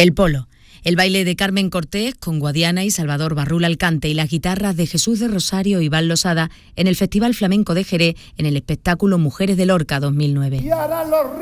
El polo. El baile de Carmen Cortés con Guadiana y Salvador Barrul al cante y las guitarras de Jesús de Rosario y Iván Losada en el Festival Flamenco de Jerez en el espectáculo Mujeres de Lorca 2009.